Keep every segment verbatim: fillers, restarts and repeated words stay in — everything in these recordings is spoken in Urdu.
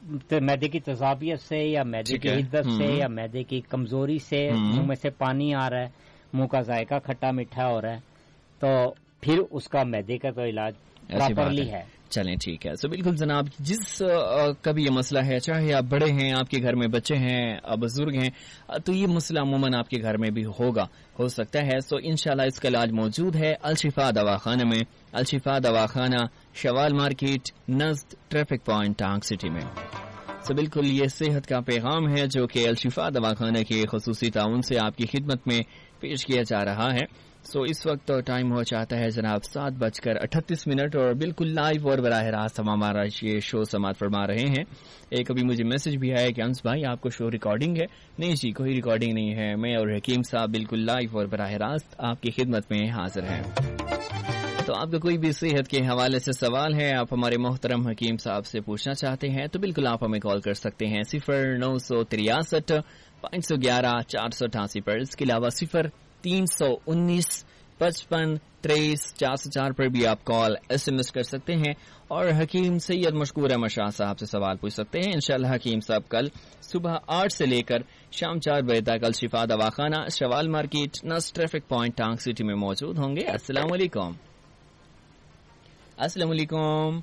میدے کی تذابیت سے یا میدے کی حدت سے یا میدے کی کمزوری سے منہ میں سے پانی آ رہا ہے, منہ کا ذائقہ کھٹا میٹھا ہو رہا ہے, تو پھر اس کا میدے کا تو علاج پراپرلی ہے. چلیں ٹھیک ہے. سو بالکل جناب, جس کا بھی یہ مسئلہ ہے, چاہے آپ بڑے ہیں, آپ کے گھر میں بچے ہیں, بزرگ ہیں, تو یہ مسئلہ عموماً آپ کے گھر میں بھی ہوگا, ہو سکتا ہے. سو انشاءاللہ اس کا علاج موجود ہے الشفا دواخانہ میں. الشفا دواخانہ, شوال مارکیٹ, نزد ٹریفک پوائنٹ, ٹانک سٹی میں. سو بالکل یہ صحت کا پیغام ہے جو کہ الشفا دواخانہ کے خصوصی تعاون سے آپ کی خدمت میں پیش کیا جا رہا ہے. سو اس وقت ٹائم ہو چاہتا ہے جناب سات بج کر اٹھتیس منٹ, اور بالکل لائیو اور براہ راست ہم ہمارا یہ شو سماعت فرما رہے ہیں. ایک ابھی مجھے میسج بھی آیا کہ انس بھائی آپ کو شو ریکارڈنگ ہے. نہیں جی, کوئی ریکارڈنگ نہیں ہے, میں اور حکیم صاحب بالکل لائیو اور براہ راست آپ کی خدمت میں حاضر ہیں. تو آپ کا کوئی بھی صحت کے حوالے سے سوال ہے, آپ ہمارے محترم حکیم صاحب سے پوچھنا چاہتے ہیں, تو بالکل آپ ہمیں کال کر سکتے ہیں صفر نو سو تریاسٹھ پانچ سو گیارہ چار سو اٹھاسی پر. اس کے علاوہ صفر تین سو انیس پچپن تیئیس چار سو چار پر بھی آپ کال ایس ایم ایس کر سکتے ہیں, اور حکیم سید مشکور احمد شاہ صاحب سے سوال پوچھ سکتے ہیں. انشاءاللہ حکیم صاحب کل صبح آٹھ سے لے کر شام چار بجے تک الشفا دواخانہ, شوال مارکیٹ, نس ٹریفک پوائنٹ, ٹانک سٹی میں موجود ہوں گے. السلام علیکم. السلام علیکم.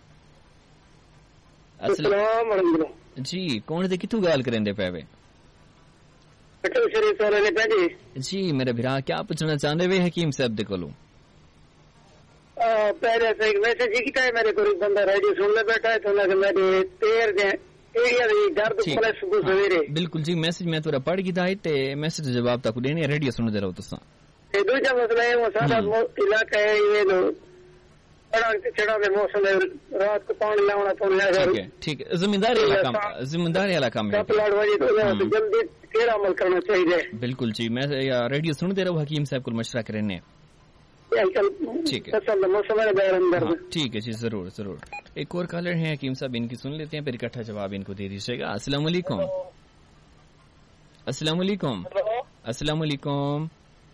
السلام علیکم جی, کون دے کتوں گال کریں دے پے وے؟ جی میرے بھرا, کیا پوچھنا چاہتے ہوئے حکیم صاحب دے کولوں؟ پہلے سے ایک میسج ہی کیتا ہے میرے کو, ایک بندہ ریڈیو سن لے بیٹھا ہے, تو میں کہ میرے پیر دے ایریا دی درد کھلے صبح سویرے. بالکل جی, میسج میں تھوڑا پڑھ گیا ہے تے میسج جواب تک دینے ریڈیو سن دے رہو تساں. تے دوجا مسئلہ ہے وہ سارا علاقہ ہے یہ لو چڑھا کے موسم رات کو پانی لاؤنا پڑنا ہے. ٹھیک ہے ٹھیک ہے, زمینداری والا کام, زمینداری والا کام ہے, جلدی پھر عمل کرنا چاہیے. بالکل جی, میں ریڈیو سن دے رہا ہوں, حکیم صاحب کو مشورہ کرنے. ٹھیک ہے ٹھیک ہے جی, ضرور ضرور. ایک اور کالر ہیں حکیم صاحب, ان کی سن لیتے ہیں, پھر اکٹھا جواب ان کو دے دیجیے گا. السلام علیکم. السلام علیکم. السلام علیکم.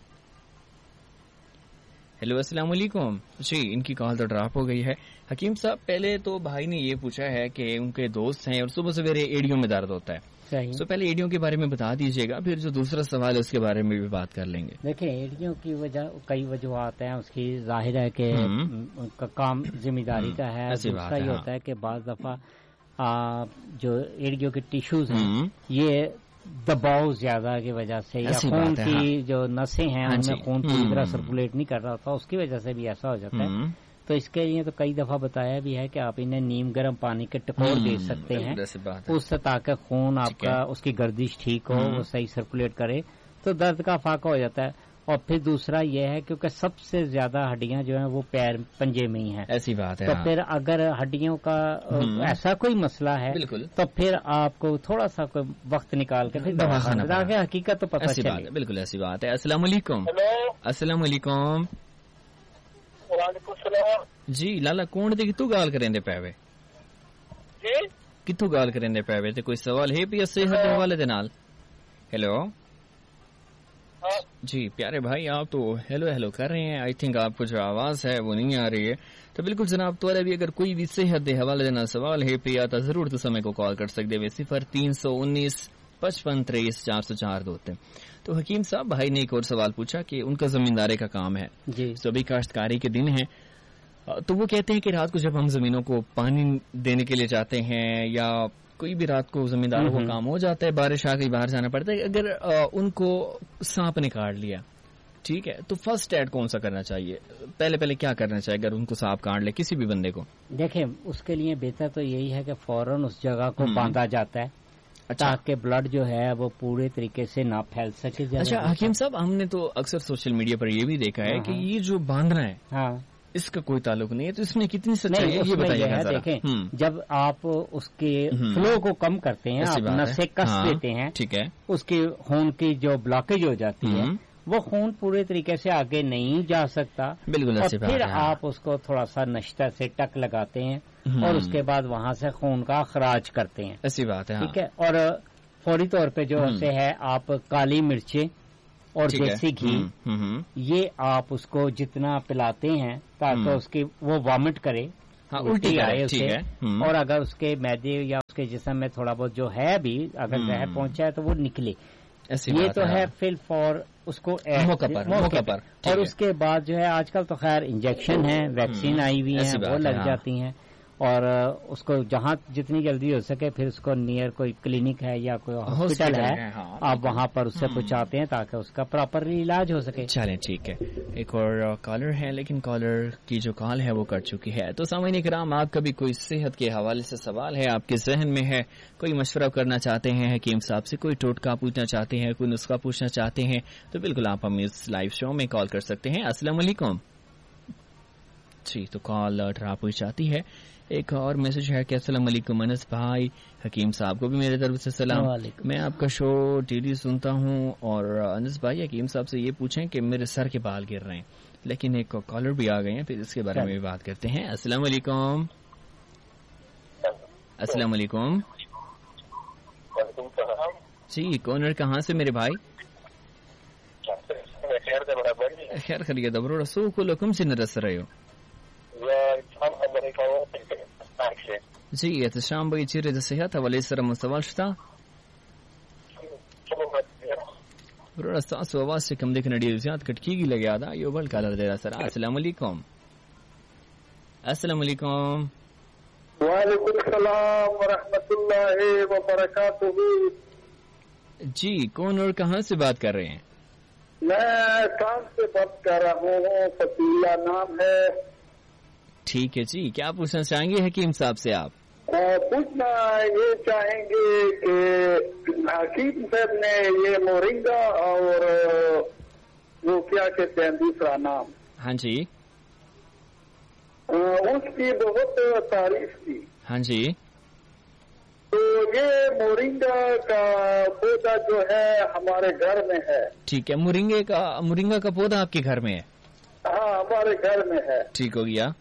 ہیلو السلام علیکم. جی, ان کی کال تو ڈراپ ہو گئی ہے. حکیم صاحب, پہلے تو بھائی نے یہ پوچھا ہے کہ ان کے دوست ہیں اور صبح سویرے ایڑیوں میں درد ہوتا ہے. تو پہلے ایڑیوں کے بارے میں بتا دیجیے گا, پھر جو دوسرا سوال ہے اس کے بارے میں بھی بات کر لیں گے. دیکھیں, ایڑیوں کی وجہ کئی وجوہات ہیں, اس کی ظاہر ہے کہ کام ذمہ داری کا ہے. دوسرا یہ ہوتا ہے کہ بعض دفعہ جو ایڑیوں کے ٹیشوز ہیں یہ دباؤ زیادہ کی وجہ سے, یا خون کی جو نسیں ہیں ان میں خون پوری طرح سرکولیٹ نہیں کر رہا ہوتا, اس کی وجہ سے بھی ایسا ہو جاتا ہے. تو اس کے لیے تو کئی دفعہ بتایا بھی ہے کہ آپ انہیں نیم گرم پانی کے ٹکور دے سکتے ہیں, اس سے تاکہ خون آپ کا, اس کی گردش ٹھیک ہو, وہ صحیح سرکولیٹ کرے, تو درد کا فاقہ ہو جاتا ہے. اور پھر دوسرا یہ ہے کیونکہ سب سے زیادہ ہڈیاں جو ہیں وہ پیر پنجے میں ہی ہیں. ایسی بات ہے. تو پھر اگر ہڈیوں کا ایسا کوئی مسئلہ ہے تو پھر آپ کو تھوڑا سا کوئی وقت نکال کے پھر دواخانہ تاکہ حقیقت تو پتہ چلے. بالکل ایسی بات ہے. السلام علیکم. السلام علیکم. وعلیکم السلام. جی لالا, کون دے کتوں گال کریں دے پے وے؟ جی کتوں گال کریں دے پے وے, تے کوئی سوال ہے پیا صحت دے حوالے دے نال؟ ہیلو جی پیارے بھائی, آپ تو ہیلو ہیلو کر رہے ہیں, آئی تھنک آپ کو جو آواز ہے وہ نہیں آ رہی ہے. تو بالکل جناب, تو بھی اگر کوئی بھی صحت دے حوالے دے سوال ہے پیا تو ضرور تو سمے کو کال کر سکتے ہوئے صفر تین سو انیس پچپن تیئیس چار سو چار دوتے. تو حکیم صاحب, بھائی نے ایک اور سوال پوچھا کہ ان کا زمینداری کا کام ہے جی, تو ابھی کاشتکاری کے دن ہیں, تو وہ کہتے ہیں کہ رات کو جب ہم زمینوں کو پانی دینے کے لیے جاتے ہیں یا کوئی بھی رات کو زمینداروں کو کام ہو جاتا ہے, بارش آ گئی, باہر جانا پڑتا ہے, اگر ان کو سانپ نے کاٹ لیا, ٹھیک ہے, تو فرسٹ ایڈ کون سا کرنا چاہیے؟ پہلے پہلے کیا کرنا چاہیے اگر ان کو سانپ کاٹ لے کسی بھی بندے کو؟ دیکھیں, اس کے لیے بہتر تو یہی ہے کہ فوراً اس جگہ کو باندھا جاتا ہے تاکہ بلڈ جو ہے وہ پورے طریقے سے نہ پھیل سکے. اچھا حکیم صاحب, ہم نے تو اکثر سوشل میڈیا پر یہ بھی دیکھا ہے کہ یہ جو باندھنا ہے ہاں اس کا کوئی تعلق نہیں ہے, تو اس میں کتنی سچائی ہے یہ بتائیے گا. دیکھیں, جب آپ اس کے فلو کو کم کرتے ہیں, آپ نسیں کس دیتے ہیں, ٹھیک ہے, اس کی خون کی جو بلاکیج ہو جاتی ہے وہ خون پورے طریقے سے آگے نہیں جا سکتا. بالکل. اور پھر آپ اس کو تھوڑا سا نشتہ سے ٹک لگاتے ہیں اور اس کے بعد وہاں سے خون کا اخراج کرتے ہیں. ایسی بات ہے, ٹھیک ہے. اور فوری طور پہ جو سے ہے آپ کالی مرچیں اور دیسی گھی, یہ آپ اس کو جتنا پلاتے ہیں تاکہ اس کی وہ وامٹ کرے, الٹی آئے اسے, اور اگر اس کے معدے یا اس کے جسم میں تھوڑا بہت جو ہے بھی اگر زہر پہنچا ہے تو وہ نکلے. یہ تو ہے فل فار اس کو موقع پر, موقع پر. اور اس کے بعد جو ہے آج کل تو خیر انجیکشن ہے, ویکسین آئی ہوئی ہیں, وہ لگ جاتی ہیں, اور اس کو جہاں جتنی جلدی ہو سکے پھر اس کو نیئر کوئی کلینک ہے یا کوئی ہاسپٹل ہے آپ وہاں پر اس سے پہنچاتے ہیں تاکہ اس کا پراپرلی علاج ہو سکے. چلیں ٹھیک ہے. ایک اور کالر ہے, لیکن کالر کی جو کال ہے وہ کٹ چکی ہے. تو سامعین کرام, آپ کا بھی کوئی صحت کے حوالے سے سوال ہے, آپ کے ذہن میں ہے, کوئی مشورہ کرنا چاہتے ہیں حکیم صاحب سے, کوئی ٹوٹکا پوچھنا چاہتے ہیں, کوئی نسخہ پوچھنا چاہتے ہیں, تو بالکل آپ ہمیں اس لائیو شو میں کال کر سکتے ہیں. السلام علیکم. جی تو کال ڈراپ ہوئی جاتی ہے. ایک اور میسج ہے کہ السلام علیکم انس بھائی, حکیم صاحب کو بھی میرے طرف سے سلام. میں آپ کا شو ڈیلی سنتا ہوں, اور انس بھائی حکیم صاحب سے یہ پوچھیں کہ میرے سر کے بال گر رہے ہیں, لیکن ایک کالر بھی آ گئے ہیں, پھر اس کے بارے میں بھی بات کرتے ہیں. السلام علیکم. السلام علیکم. جی کون اور کہاں سے میرے بھائی؟ خیر خیریت ابرو رسول کو لکم سے نرس رہے ہو. جی احتشام بھائی چیرې د صحت حوالې سره مو سوال شته؟ وروره ستاسو اواز چې کوم دی که نه ډېر زیات کټ کېږي لګیا ده. یو بل کالر دی را سره. السلام علیکم. السلام علیکم. وعلیکم السلام ورحمۃ اللہ وبرکاتہ. جی کون اور کہاں سے بات کر رہے ہیں؟ میں کام سے بات کر رہا ہوں, فتیلہ نام ہے. ٹھیک ہے جی, کیا پوچھنا چاہیں گے حکیم صاحب سے آپ؟ پوچھنا یہ چاہیں گے کہ حکیم صاحب نے یہ مورنگا اور وہ کیا کہتے ہیں دوسرا نام, ہاں جی, اس کی بہت تعریف کی. ہاں جی. تو یہ مورنگا کا پودا جو ہے ہمارے گھر میں ہے. ٹھیک ہے, مورنگے کا مورنگا کا پودا آپ کے گھر میں ہے؟ ہاں ہمارے گھر میں ہے. ٹھیک ہو گیا.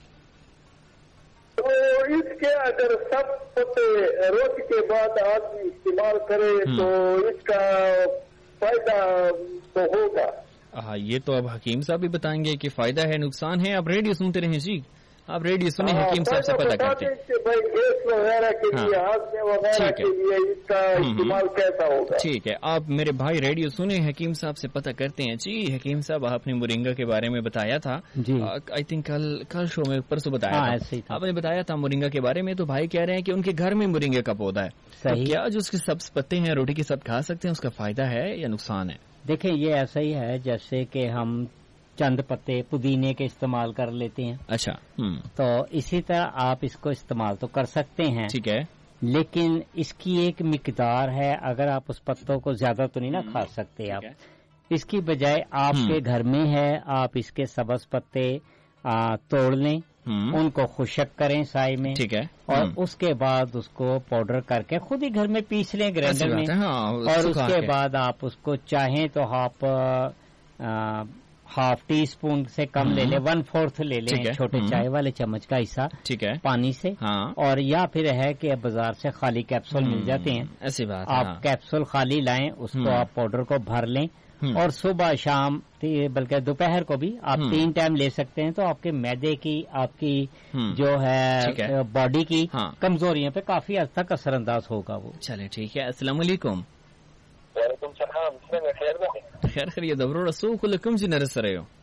تو اس کے اگر سب پتے روز کے بعد آدمی استعمال کرے تو اس کا فائدہ تو ہوگا. ہاں یہ تو اب حکیم صاحب بھی بتائیں گے کہ فائدہ ہے نقصان ہے. آپ ریڈیو سنتے رہیں جی, آپ ریڈیو سنیں, حکیم صاحب سے پتہ کرتے ہیں. بھائی گیس وغیرہ کے لیے, ہاضمے وغیرہ کے لیے اس کا استعمال کیسا ہوگا؟ ٹھیک ہے, آپ میرے بھائی ریڈیو سنیں, حکیم صاحب سے پتہ کرتے ہیں. جی حکیم صاحب, آپ نے مورنگا کے بارے میں بتایا تھا, آئی تھنک کل کل شو میں پرسوں بتایا تھا, آپ نے بتایا تھا مورنگا کے بارے میں. تو بھائی کہہ رہے ہیں کہ ان کے گھر میں مورنگے کا پودا ہے, کیا جو اس کے سبز پتے ہیں روٹی کے ساتھ کھا سکتے ہیں, اس کا فائدہ ہے یا نقصان ہے؟ دیکھیں یہ ایسا ہی ہے جیسے کہ ہم چند پتے پودینے کے استعمال کر لیتے ہیں. اچھا, تو اسی طرح آپ اس کو استعمال تو کر سکتے ہیں. ٹھیک ہے, لیکن اس کی ایک مقدار ہے. اگر آپ اس پتوں کو زیادہ تو نہیں نہ کھا سکتے آپ. اس کی بجائے آپ کے گھر میں ہے, آپ اس کے سبز پتے توڑ لیں, ان کو خشک کریں سائے میں. ٹھیک ہے, اور اس کے بعد اس کو پاؤڈر کر کے خود ہی گھر میں پیس لیں گرینڈر میں. اور اس کے بعد آپ اس کو چاہیں تو آپ ہاف ٹی اسپون سے کم لے لیں, ون فورتھ لے لیں, چھوٹے چائے والے چمچ کا حصہ. ٹھیک ہے, پانی سے. اور یا پھر ہے کہ بازار سے خالی کیپسول مل جاتے ہیں, ایسی بات, آپ کیپسول خالی لائیں, اس کو آپ پاؤڈر کو بھر لیں, اور صبح شام بلکہ دوپہر کو بھی آپ تین ٹائم لے سکتے ہیں. تو آپ کے معدے کی, آپ کی جو ہے باڈی کی کمزوریوں پہ کافی حد تک اثر انداز ہوگا وہ. چلیں ٹھیک ہے. السلام علیکم. وعلیکم السلام. خیر خیریت ابرو رسول کو لکم سے نرس رہے ہو.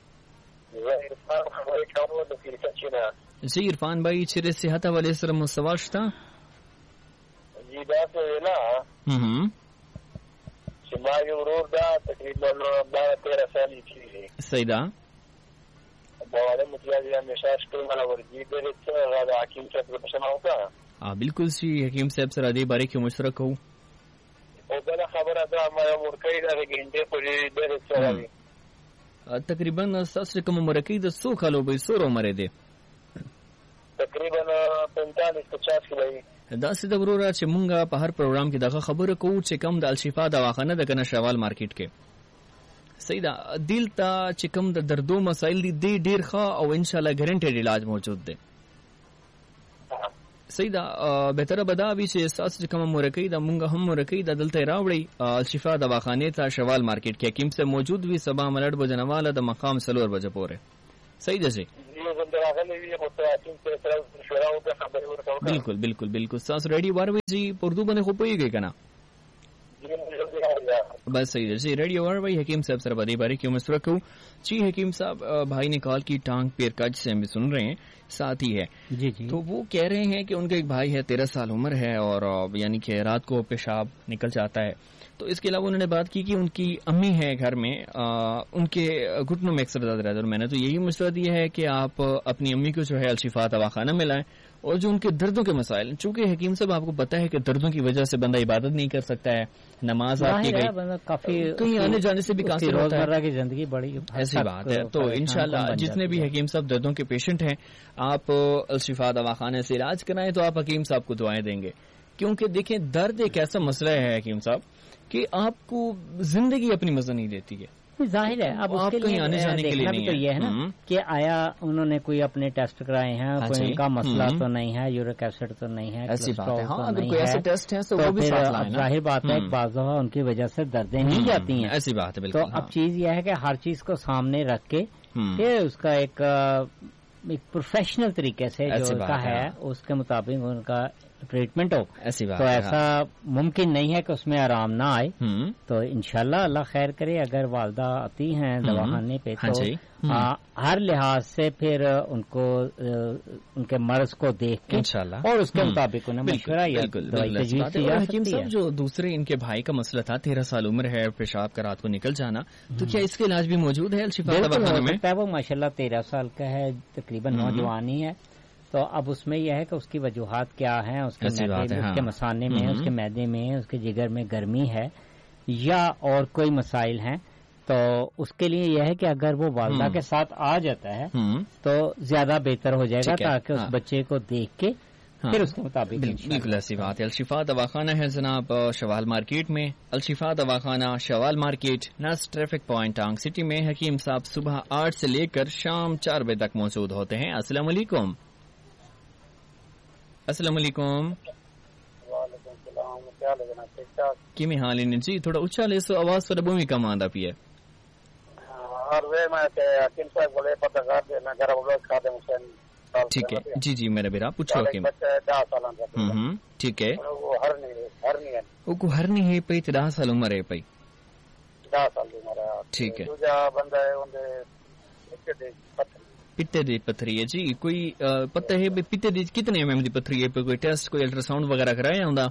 جی عرفان بھائی چیرې صحت حوالې سره مو سوال شته؟ جی دا څه نه چې ما یو ورور دا تقریبا بارہ تیرہ سال کېږي. صحیح ده. باور متیاز همیشه شکل مالا ورځي ډېر څه را د حکیم صاحب په شنو وکړه. بالکل سی حکیم صاحب سره دې باره کې مشوره کوو. او بل خبره دا ما مرکې دا غنډې په ډېر څه راوي. تقریبا تاسو کوم مرکې د څو کالو به سور عمر دی؟ تقریبا پینتالیس پچاس کې دی. دا سید وروره چې مونږه په هر پروګرام کې دغه خبره کوو چې کم د الشفا دواخانه د کنه شوال مارکیټ کې سیدا دلته چې کم د دردو مسایل دي دی ډیر ښه او ان شاء الله ګارانټیډ علاج موجود دی. سیدا بهتره بدا وی چې اساس کوم مرکې د مونږه هم مرکې د دلته راوړي الشفا دواخانه ته شوال مارکیټ کې حکیم سے موجود وی صبح ملټ بجنواله د مقام سلور بجے پورې. صحیح ده جی. بالکل بالکل بالکل ساس ریڈیو واروی جی اردو بندے خوب ہوئی گئی کنا بس صحیح ہے جی ریڈیو واروی حکیم صاحب سر بدی باری کیوں مصر رکھوں جی حکیم صاحب بھائی نے کال کی ٹانگ پیر کج سے ہم بھی سن رہے ہیں ساتھ ہی ہے جی جی تو وہ کہہ رہے ہیں کہ ان کا ایک بھائی ہے تیرہ سال عمر ہے اور یعنی کہ رات کو پیشاب نکل جاتا ہے. تو اس کے علاوہ انہوں نے بات کی کہ ان کی امی ہے گھر میں ان کے گھٹنوں میں اکثر درد رہتا ہے اور میں نے تو یہی مشورہ دیا ہے کہ آپ اپنی امی کو جو ہے الشفا دواخانہ میں لائیں اور جو ان کے دردوں کے مسائل چونکہ حکیم صاحب آپ کو پتا ہے کہ دردوں کی وجہ سے بندہ عبادت نہیں کر سکتا ہے نماز آپ کی گئی کافی کہیں آنے جانے سے بھی قاصر ہوتا ہے روزمرہ کی زندگی بڑی ایسی بات ہے. تو انشاءاللہ جتنے بھی حکیم صاحب دردوں کے پیشنٹ ہیں آپ الشفا دواخانے سے علاج کرائیں تو آپ حکیم صاحب کو دعائیں دیں گے کیونکہ دیکھیں درد ایک ایسا مسئلہ ہے حکیم صاحب کہ آپ کو زندگی اپنی مزہ نہیں دیتی ہے. ظاہر ہے اب آپ کہیں آنے جانے کے لیے نہیں تو یہ ہے نا کہ آیا انہوں نے کوئی اپنے ٹیسٹ کرائے ہیں کوئی ان کا مسئلہ تو نہیں ہے یورک ایسڈ تو نہیں ہے ایسی بات ہے. ہاں اگر کوئی ایسے ٹیسٹ ہیں تو وہ بھی ظاہر بات ہے بعض دفعہ ان کی وجہ سے دردیں نہیں جاتی ہیں ایسی بات ہے. تو اب چیز یہ ہے کہ ہر چیز کو سامنے رکھ کے کہ اس کا ایک پروفیشنل طریقے سے جو کا ہے اس کے مطابق ان کا ٹریٹمنٹ ہو. ایسی بات تو ایسا ممکن نہیں ہے کہ اس میں آرام نہ آئے. تو انشاءاللہ اللہ خیر کرے. اگر والدہ آتی ہیں دواخانے پہ تو ہر لحاظ سے پھر ان کو ان کے مرض کو دیکھ کے اور اس کے مطابق انہیں مشورہ حکیم صاحب جو دوسرے ان کے بھائی کا مسئلہ تھا تیرہ سال عمر ہے پیشاب کا رات کو نکل جانا تو کیا اس کا علاج بھی موجود ہے الشفا دواخانے میں؟ وہ ماشاء اللہ تیرہ سال کا ہے تقریباً نوجوان ہی ہے. تو اب اس میں یہ ہے کہ اس کی وجوہات کیا ہیں اس کے معدے میں اس کے مثانے میں اس کے معدے میں اس کے جگر میں گرمی ہے یا اور کوئی مسائل ہیں. تو اس کے لیے یہ ہے کہ اگر وہ والدہ کے ساتھ آ جاتا ہے تو زیادہ بہتر ہو جائے گا تاکہ اس بچے کو دیکھ کے پھر اس کے مطابق. بالکل ایسی بات ہے. الشفا دواخانہ ہے جناب شوال مارکیٹ میں. الشفا دواخانہ شوال مارکیٹ نس ٹریفک پوائنٹ ٹانگ سٹی میں. حکیم صاحب صبح آٹھ سے لے کر شام چار بجے تک موجود ہوتے ہیں. السلام علیکم. السلام علیکم. وعلیکم السلام. کیا لگنا ٹھیک ٹھاک کی حال ہے جی تھوڑا اچھا لے سو آواز تھوڑا بہت کم آندا پی ہے. اور وہ میں کہ حکیم صاحب بولے پتہ کر دے میں گھر والوں کا دے حسین. ٹھیک ہے جی جی میرا بیرا پوچھو حکیم. دس سال کا ہم ٹھیک ہے. وہ ہر نہیں ہر نہیں ہے وہ کو ہر نہیں ہے پئی دس سال عمر ہے پئی دس سال عمر ہے. ٹھیک ہے. دوسرا بندہ ہے اون دے دے پتے دی پتھری ہے جی. کوئی پتہ ہے پتے دی کتنے ایم ایم دی پتھری ہے کوئی ٹیسٹ کوئی الٹرا ساؤنڈ وغیرہ کرایا ہوندا؟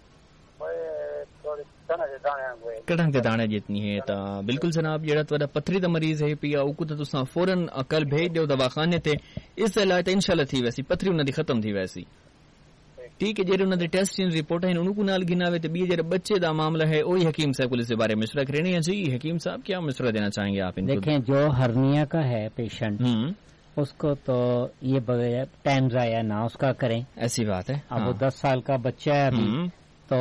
کڑھن دے دانے جتنی ہے تا بالکل جناب جڑا تہاڈا پتھری دا مریض ہے پیا او کو تے تساں فورن کل بھیج دیو دواخانے تے اس علاج تے انشاءاللہ تھی ویسی پتھری انہاں دی ختم تھی ویسی. ٹھیک ہے جڑے انہاں دے ٹیسٹ رپورٹ ہیں انہاں کو نال گناوے تے بی جڑا بچے دا معاملہ ہے وہی حکیم صاحب کو اس بارے میں مشورہ کرنے ہیں. جی حکیم صاحب کیا مشورہ دینا چاہیں گے آپ ان کو؟ دیکھیں جو ہرنیا کا ہے پیشنٹ اس کو تو یہ بغیر ٹائم ضائع نہ اس کا کریں. ایسی بات ہے. اب وہ دس سال کا بچہ ہے ابھی تو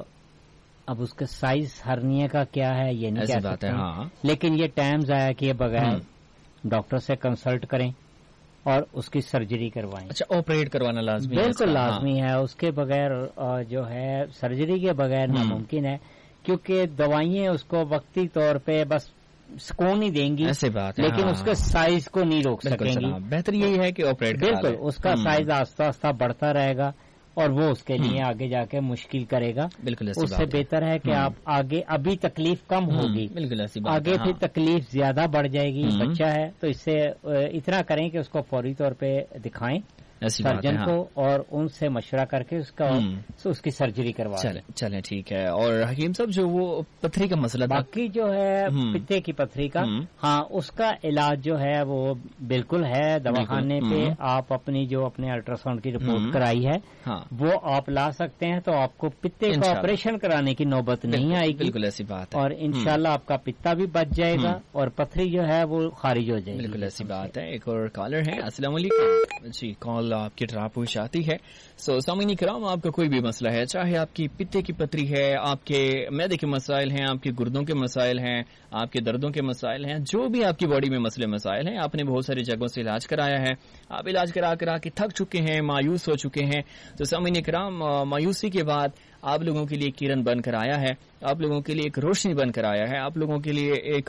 اب اس کے سائز ہرنیا کا کیا ہے یہ نہیں کہہ سکتے لیکن یہ ٹائم ضائع کیے بغیر ڈاکٹر سے کنسلٹ کریں اور اس کی سرجری کروائیں. اچھا آپریٹ کروانا لازمی بالکل لازمی ہے. اس کے بغیر جو ہے سرجری کے بغیر ناممکن ہے کیونکہ دوائیں اس کو وقتی طور پہ بس سکون ہی دیں گی ایسے بات لیکن اس کے سائز کو نہیں روک سکیں گی. بہتر یہی ہے کہ آپریٹ بالکل اس کا سائز آہستہ آہستہ بڑھتا رہے گا اور وہ اس کے لیے آگے جا کے مشکل کرے گا. بالکل اس سے بہتر ہے کہ آپ آگے ابھی تکلیف کم ہوگی بالکل آگے پھر تکلیف زیادہ بڑھ جائے گی. بچہ ہے تو اس سے اتنا کریں کہ اس کو فوری طور پہ دکھائیں سرجن کو اور ان سے مشورہ کر کے اس کا اس کی سرجری کروا. چلیں ٹھیک ہے. اور حکیم صاحب جو وہ پتھری کا مسئلہ باقی جو ہے پتے کی پتھری کا ہاں اس کا علاج جو ہے وہ بالکل ہے دواخانے پہ. آپ اپنی جو اپنے الٹرا ساؤنڈ کی رپورٹ کرائی ہے وہ آپ لا سکتے ہیں تو آپ کو پتے کا آپریشن کرانے کی نوبت نہیں آئے گی. بالکل ایسی بات ہے. اور انشاءاللہ آپ کا پتا بھی بچ جائے گا اور پتھری جو ہے وہ خارج ہو جائے گی. بالکل ایسی بات ہے. ایک اور کالر ہے. السلام علیکم. جی کال آپ کی ٹراپ ہوئی آتی ہے. سو سامعین کرام آپ کا کوئی بھی مسئلہ ہے چاہے آپ کی پتے کی پتھری ہے آپ کے معدے کے مسائل ہیں آپ کے گردوں کے مسائل ہیں آپ کے دردوں کے مسائل ہیں جو بھی آپ کی باڈی میں مسئلے مسائل ہیں آپ نے بہت ساری جگہوں سے علاج کرایا ہے آپ علاج کرا کرا کے تھک چکے ہیں مایوس ہو چکے ہیں. تو سامعین کرام مایوسی کے بعد آپ لوگوں کے لیے کرن بن کر آیا ہے, آپ لوگوں کے لیے ایک روشنی بن کر آیا ہے, آپ لوگوں کے لیے ایک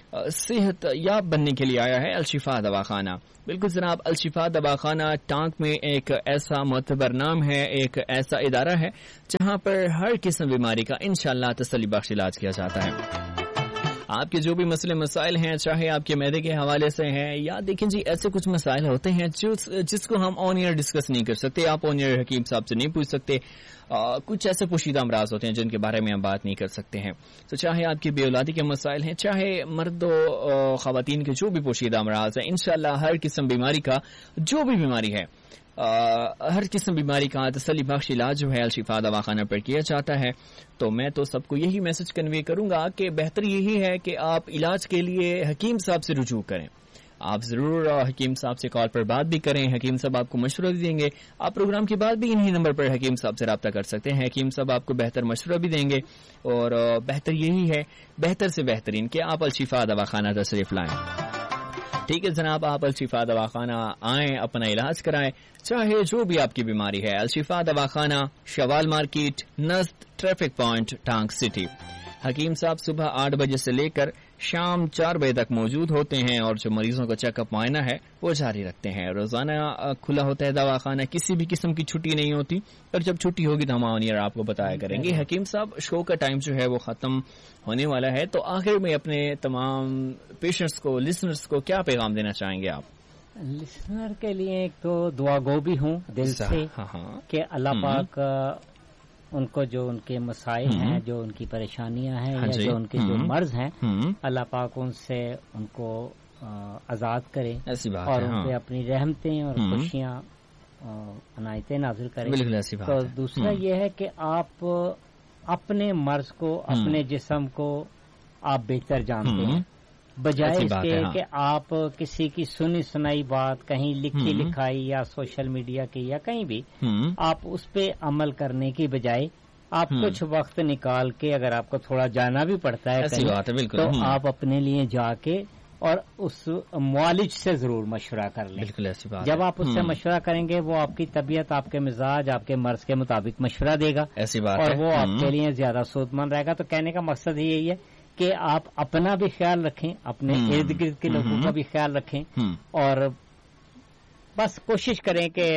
صحت یاب بننے کے لیے آیا ہے الشفا دواخانہ. بالکل جناب, الشفا دواخانہ ٹانک میں ایک ایسا معتبر نام ہے, ایک ایسا ادارہ ہے جہاں پر ہر قسم بیماری کا انشاءاللہ تسلی بخش علاج کیا جاتا ہے. آپ کے جو بھی مسئلے مسائل ہیں, چاہے آپ کے معدے کے حوالے سے ہیں یا دیکھیں جی ایسے کچھ مسائل ہوتے ہیں جو جس کو ہم آن ایئر ڈسکس نہیں کر سکتے, آپ آن ایئر حکیم صاحب سے نہیں پوچھ سکتے, آ, کچھ ایسے پوشیدہ امراض ہوتے ہیں جن کے بارے میں ہم بات نہیں کر سکتے ہیں. تو چاہے آپ کی بے اولادی کے مسائل ہیں, چاہے مرد و خواتین کے جو بھی پوشیدہ امراض ہیں, انشاءاللہ ہر قسم بیماری کا, جو بھی بیماری ہے, آ, ہر قسم بیماری کا تسلی بخش علاج جو ہے الشفا دواخانہ پر کیا جاتا ہے. تو میں تو سب کو یہی میسج کنوے کروں گا کہ بہتر یہی ہے کہ آپ علاج کے لیے حکیم صاحب سے رجوع کریں. آپ ضرور حکیم صاحب سے کال پر بات بھی کریں, حکیم صاحب آپ کو مشورہ بھی دیں گے. آپ پروگرام کے بعد بھی انہی نمبر پر حکیم صاحب سے رابطہ کر سکتے ہیں, حکیم صاحب آپ کو بہتر مشورہ بھی دیں گے. اور بہتر یہی ہے, بہتر سے بہترین کہ آپ الشفا دواخانہ تشریف لائیں. ٹھیک ہے جناب, آپ الشفا دواخانہ آئیں, اپنا علاج کرائیں, چاہے جو بھی آپ کی بیماری ہے. الشفا دواخانہ, شوال مارکیٹ, نزد ٹریفک پوائنٹ, ٹانک سٹی. حکیم صاحب صبح آٹھ بجے سے لے کر شام چار بجے تک موجود ہوتے ہیں, اور جو مریضوں کا چیک اپ معائنہ ہے وہ جاری رکھتے ہیں. روزانہ کھلا ہوتا ہے دواخانہ, کسی بھی قسم کی چھٹی نہیں ہوتی, اور جب چھٹی ہوگی تو ہم آن ایئر آپ کو بتایا کریں گے. حکیم صاحب شو کا ٹائم جو ہے وہ ختم ہونے والا ہے, تو آخر میں اپنے تمام پیشنٹس کو, لسنرز کو کیا پیغام دینا چاہیں گے آپ؟ لسنر کے لیے ایک تو دعا گو بھی ہوں دل سے کہ اللہ پاک ان کو جو ان کے مسائل ہیں, جو ان کی پریشانیاں ہیں, یا جو ان کے جو مرض ہیں, اللہ پاک ان سے ان کو آزاد کرے اور ان پہ اپنی رحمتیں اور خوشیاں عنایتیں نازل کرے. تو دوسرا یہ ہے کہ آپ اپنے مرض کو, اپنے جسم کو آپ بہتر جانتے ہیں, بجائے اس کے کہ آپ کسی کی سنی سنائی بات کہیں لکھی لکھائی یا سوشل میڈیا کی یا کہیں بھی آپ اس پہ عمل کرنے کی بجائے آپ کچھ وقت نکال کے, اگر آپ کو تھوڑا جانا بھی پڑتا ہے تو آپ اپنے لیے جا کے اور اس معالج سے ضرور مشورہ کر لیں. جب آپ اس سے مشورہ کریں گے وہ آپ کی طبیعت, آپ کے مزاج, آپ کے مرض کے مطابق مشورہ دے گا, اور وہ آپ کے لیے زیادہ سود مند رہے گا. تو کہنے کا مقصد یہی ہے کہ آپ اپنا بھی خیال رکھیں, اپنے ارد گرد کے لوگوں کا بھی خیال رکھیں, اور بس کوشش کریں کہ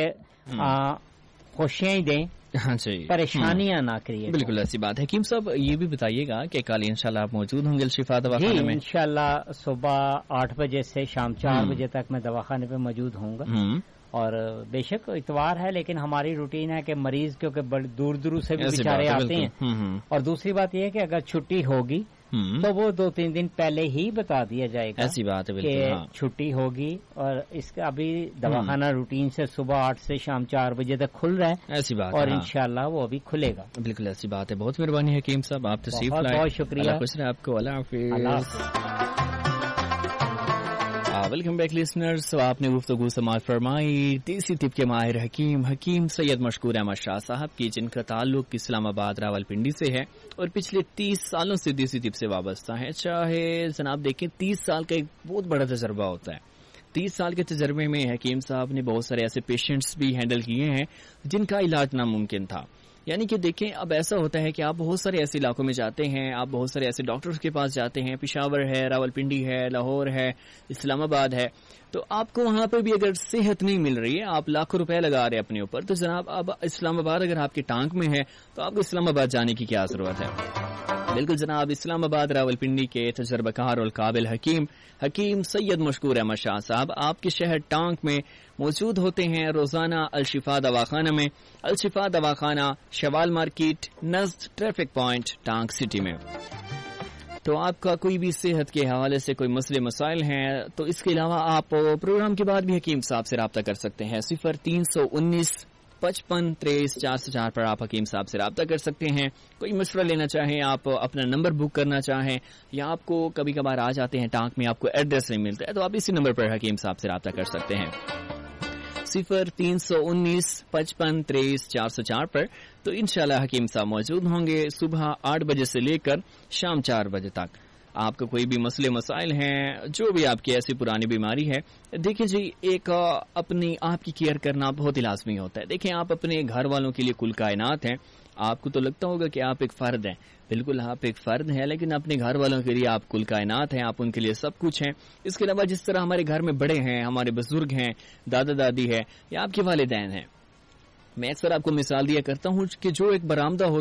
خوشیاں ہی دیں, پریشانیاں نہ کریے. بالکل ایسی بات ہے. حکیم صاحب یہ بھی بتائیے گا کہ کل انشاءاللہ آپ موجود ہوں گے الشفا دواخانہ میں؟ انشاءاللہ صبح آٹھ بجے سے شام چار بجے تک میں دواخانے پہ موجود ہوں گا. اور بے شک اتوار ہے لیکن ہماری روٹین ہے کہ مریض کیونکہ بڑے دور دور سے بھی بیچارے آتے ہیں, اور دوسری بات یہ ہے کہ اگر چھٹی ہوگی تو وہ دو تین دن پہلے ہی بتا دیا جائے گا. ایسی بات ہے کہ چھٹی ہوگی, اور اس کا ابھی دواخانہ روٹین سے صبح آٹھ سے شام چار بجے تک کھل رہا ہے. ایسی بات, اور انشاءاللہ وہ ابھی کھلے گا. بالکل ایسی بات ہے. بہت مہربانی حکیم صاحب, آپ تشریف لائے. بہت شکریہ. خوش رہے آپ کو. اللہ حافظ. Welcome back listeners. آپ نے گفتگو سماعت فرمائی دیسی طب کے ماہر حکیم حکیم سید مشکور احمد شاہ صاحب کی, جن کا تعلق اسلام آباد راول پنڈی سے ہے اور پچھلے تیس سالوں سے دیسی طب سے وابستہ ہے. چاہے جناب دیکھیں تیس سال کا ایک بہت بڑا تجربہ ہوتا ہے. تیس سال کے تجربے میں حکیم صاحب نے بہت سارے ایسے پیشنٹس بھی ہینڈل کیے ہیں جن کا علاج ناممکن تھا. یعنی کہ دیکھیں اب ایسا ہوتا ہے کہ آپ بہت سارے ایسے علاقوں میں جاتے ہیں, آپ بہت سارے ایسے ڈاکٹرز کے پاس جاتے ہیں, پشاور ہے, راول پنڈی ہے, لاہور ہے, اسلام آباد ہے, تو آپ کو وہاں پہ بھی اگر صحت نہیں مل رہی ہے, آپ لاکھوں روپے لگا رہے ہیں اپنے اوپر, تو جناب اب اسلام آباد اگر آپ کے ٹانک میں ہے تو آپ کو اسلام آباد جانے کی کیا ضرورت ہے. بالکل جناب, اسلام آباد راول پنڈی کے تجربہ کار اور قابل حکیم حکیم سید مشکور احمد شاہ صاحب آپ کے شہر ٹانک میں موجود ہوتے ہیں روزانہ الشفا دواخانہ میں. الشفا دواخانہ, شوال مارکیٹ, نزد ٹریفک پوائنٹ, ٹانک سٹی میں. تو آپ کا کوئی بھی صحت کے حوالے سے کوئی مسئلے مسائل ہیں تو اس کے علاوہ آپ پروگرام کے بعد بھی حکیم صاحب سے رابطہ کر سکتے ہیں. صفر تین سو انیس پچپن تریس چار سو چار پر آپ حکیم صاحب سے رابطہ کر سکتے ہیں. کوئی مشورہ لینا چاہیں, آپ اپنا نمبر بک کرنا چاہیں, یا آپ کو کبھی کبھار آ جاتے ہیں ٹانک میں آپ کو ایڈریس نہیں ملتا ہے, تو آپ اسی نمبر پر حکیم صاحب سے رابطہ کر سکتے ہیں. صفر تین سو انیس پچپن تریس چار سو چار پر. تو انشاءاللہ حکیم صاحب موجود ہوں گے صبح آٹھ بجے سے لے کر شام چار بجے تک. آپ کا کوئی بھی مسئلے مسائل ہیں, جو بھی آپ کی ایسی پرانی بیماری ہے, دیکھیں جی ایک اپنی آپ کی کیئر کرنا بہت ہی لازمی ہوتا ہے. دیکھیں آپ اپنے گھر والوں کے لیے کل کائنات ہیں, آپ کو تو لگتا ہوگا کہ آپ ایک فرد ہیں، بالکل آپ ایک فرد ہیں، لیکن اپنے گھر والوں کے لیے آپ کل کائنات ہیں، آپ ان کے لیے سب کچھ ہیں۔ اس کے علاوہ جس طرح ہمارے گھر میں بڑے ہیں، ہمارے بزرگ ہیں، دادا دادی ہے یا آپ کے والدین ہیں، میں اکثر آپ کو مثال دیا کرتا ہوں کہ جو ایک برآمدہ ہوتا